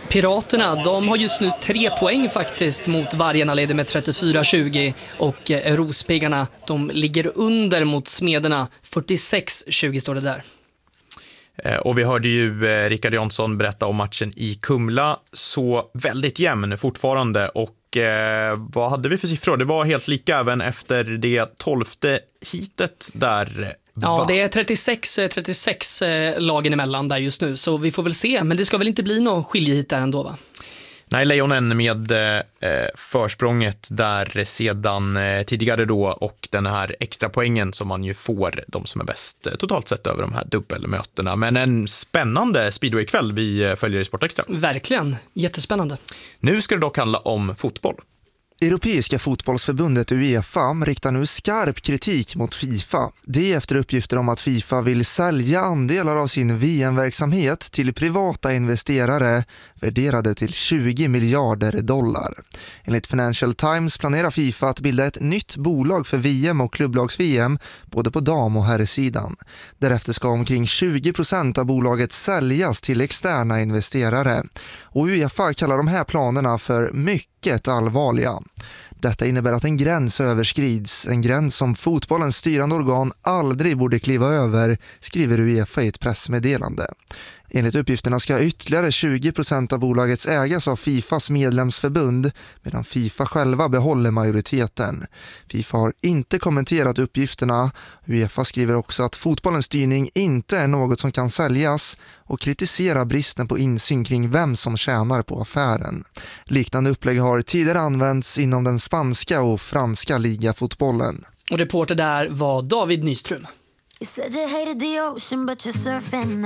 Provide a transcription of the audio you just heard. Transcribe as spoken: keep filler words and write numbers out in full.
Piraterna, de har just nu tre poäng faktiskt mot Vargarna, leder med trettiofyra tjugo, och eh, Rospiggarna, de ligger under mot Smederna, fyrtiosex tjugo står det där. Och vi hörde ju eh, Rickard Jonsson berätta om matchen i Kumla, så väldigt jämn fortfarande. Och eh, vad hade vi för siffror? Det var helt lika även efter det tolfte hitet där. Ja, va? det är trettiosex trettiosex eh, lagen emellan där just nu, så vi får väl se. Men det ska väl inte bli någon skiljehit där ändå, va? Nej, Lejonen med eh, försprånget där sedan eh, tidigare då, och den här extra poängen som man ju får, de som är bäst eh, totalt sett över de här dubbelmötena. Men en spännande speedwaykväll vi eh, följer i Sportextra. Verkligen, jättespännande. Nu ska det dock handla om fotboll. Europeiska fotbollsförbundet UEFA riktar nu skarp kritik mot FIFA. Det är efter uppgifter om att FIFA vill sälja andelar av sin V M-verksamhet till privata investerare värderade till tjugo miljarder dollar. Enligt Financial Times planerar FIFA att bilda ett nytt bolag för V M och klubblags-V M både på dam- och herrsidan. Därefter ska omkring tjugo procent av bolaget säljas till externa investerare. Och UEFA kallar de här planerna för mycket allvarliga. Detta innebär att en gräns överskrids, en gräns som fotbollens styrande organ aldrig borde kliva över, skriver UEFA i ett pressmeddelande. Enligt uppgifterna ska ytterligare tjugo procent av bolagets ägas av FIFAs medlemsförbund, medan FIFA själva behåller majoriteten. FIFA har inte kommenterat uppgifterna. UEFA skriver också att fotbollens styrning inte är något som kan säljas och kritiserar bristen på insyn kring vem som tjänar på affären. Liknande upplägg har tidigare använts inom den spanska och franska ligafotbollen. Och reporter där var David Nyström. You said you hated the ocean but you're surfing